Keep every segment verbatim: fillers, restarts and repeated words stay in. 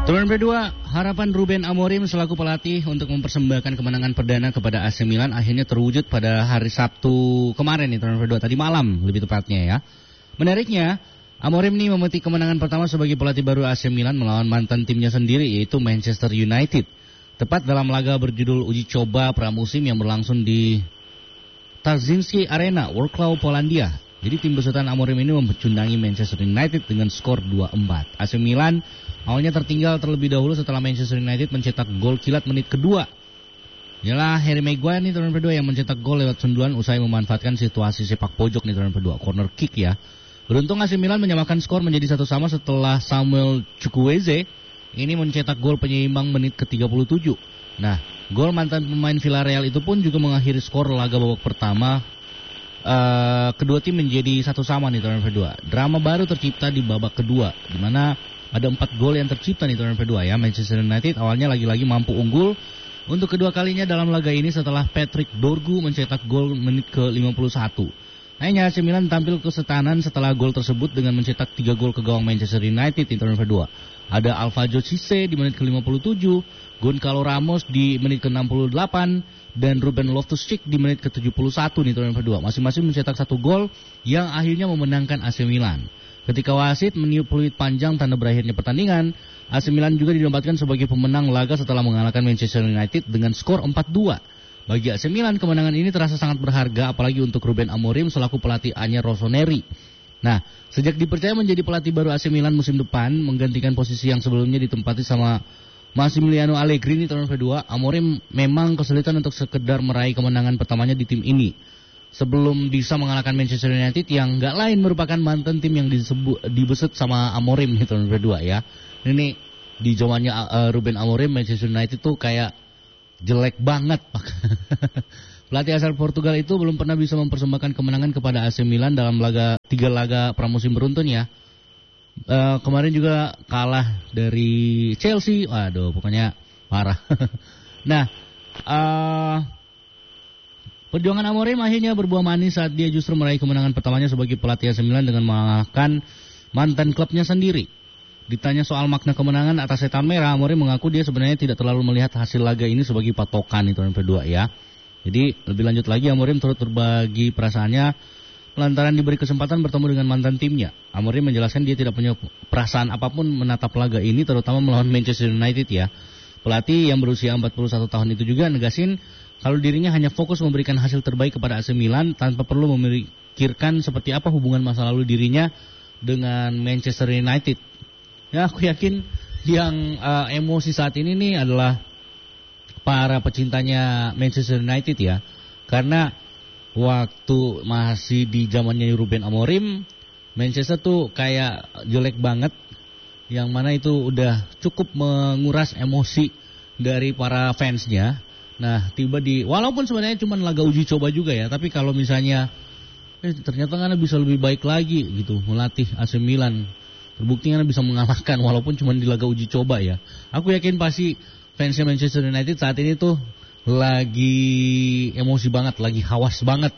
Turnamen kedua, harapan Ruben Amorim selaku pelatih untuk mempersembahkan kemenangan perdana kepada A C Milan akhirnya terwujud pada hari Sabtu kemarin nih, turnamen kedua tadi malam lebih tepatnya ya. Menariknya, Amorim ini memetik kemenangan pertama sebagai pelatih baru A C Milan melawan mantan timnya sendiri yaitu Manchester United. Tepat dalam laga berjudul uji coba pramusim yang berlangsung di Tarzyński Arena, Wrocław, Polandia. Jadi tim besutan Amorim ini memecundangi Manchester United dengan skor dua empat. A C Milan awalnya tertinggal terlebih dahulu setelah Manchester United mencetak gol kilat menit kedua. Ialah Harry Maguire nih turnamen kedua yang mencetak gol lewat sundulan usai memanfaatkan situasi sepak pojok nih turnamen kedua, corner kick ya. Beruntung A C Milan menyamakan skor menjadi satu sama setelah Samuel Chukwueze ini mencetak gol penyeimbang menit ke tiga puluh tujuh. Nah, gol mantan pemain Villarreal itu pun juga mengakhiri skor laga babak pertama. Uh, kedua tim menjadi satu sama nih turnamen kedua. Drama baru tercipta di babak kedua, di mana ada empat gol yang tercipta nih turnamen kedua ya. Manchester United awalnya lagi-lagi mampu unggul untuk kedua kalinya dalam laga ini setelah Patrick Dorgu mencetak gol menit ke lima puluh satu. Hanya A C Milan tampil kesetanan setelah gol tersebut dengan mencetak tiga gol ke gawang Manchester United di turnamen kedua. Ada Alvaro Cisse di menit ke lima puluh tujuh, Goncalo Ramos di menit ke enam puluh delapan, dan Ruben Loftus-Cheek di menit ke tujuh puluh satu di turnamen kedua. Masing-masing mencetak satu gol yang akhirnya memenangkan A C Milan. Ketika wasit meniup peluit panjang tanda berakhirnya pertandingan, A C Milan juga dinobatkan sebagai pemenang laga setelah mengalahkan Manchester United dengan skor empat dua. Bagi A C Milan, kemenangan ini terasa sangat berharga apalagi untuk Ruben Amorim selaku pelatih anyar Rossoneri. Nah, sejak dipercaya menjadi pelatih baru A C Milan musim depan, menggantikan posisi yang sebelumnya ditempati sama Massimiliano Allegri di turnamen kedua, Amorim memang kesulitan untuk sekedar meraih kemenangan pertamanya di tim ini. Sebelum bisa mengalahkan Manchester United yang gak lain merupakan mantan tim yang disebut, dibesut sama Amorim di turnamen kedua ya. Ini di zamannya uh, Ruben Amorim, Manchester United tuh kayak jelek banget. Pelatih asal Portugal itu belum pernah bisa mempersembahkan kemenangan kepada A C Milan dalam laga tiga laga pramusim beruntun ya. Uh, kemarin juga kalah dari Chelsea, waduh pokoknya parah. Nah, uh, perjuangan Amorim akhirnya berbuah manis saat dia justru meraih kemenangan pertamanya sebagai pelatih A C Milan dengan mengalahkan mantan klubnya sendiri. Ditanya soal makna kemenangan atas setan merah, Amorim mengaku dia sebenarnya tidak terlalu melihat hasil laga ini sebagai patokan itu yang kedua ya. Jadi lebih lanjut lagi, Amorim turut berbagi perasaannya lantaran diberi kesempatan bertemu dengan mantan timnya. Amorim menjelaskan dia tidak punya perasaan apapun menatap laga ini, terutama melawan Manchester United ya. Pelatih yang berusia empat puluh satu tahun itu juga negasin kalau dirinya hanya fokus memberikan hasil terbaik kepada A C Milan tanpa perlu memikirkan seperti apa hubungan masa lalu dirinya dengan Manchester United. Ya, aku yakin yang uh, emosi saat ini nih adalah para pecintanya Manchester United ya. Karena waktu masih di zamannya Ruben Amorim, Manchester tuh kayak jelek banget, yang mana itu udah cukup menguras emosi dari para fansnya. Nah, tiba di walaupun sebenarnya cuma laga uji coba juga ya, tapi kalau misalnya eh, ternyata kan bisa lebih baik lagi gitu melatih A C Milan. Terbukti kan bisa mengalahkan walaupun cuma di laga uji coba ya. Aku yakin pasti fansnya Manchester United saat ini tuh lagi emosi banget, lagi hawas banget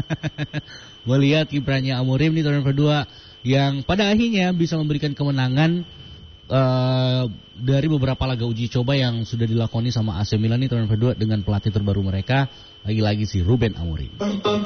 melihat kiprahnya Amorim di turnamen kedua yang pada akhirnya bisa memberikan kemenangan uh, dari beberapa laga uji coba yang sudah dilakoni sama A C Milan di turnamen kedua dengan pelatih terbaru mereka, lagi-lagi si Ruben Amorim.